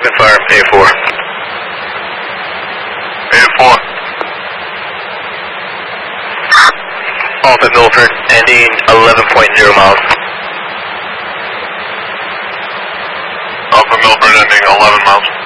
confirm, A4. A4. Alpha Milford, ending 11.0 miles. Alpha Milford, ending 11 miles.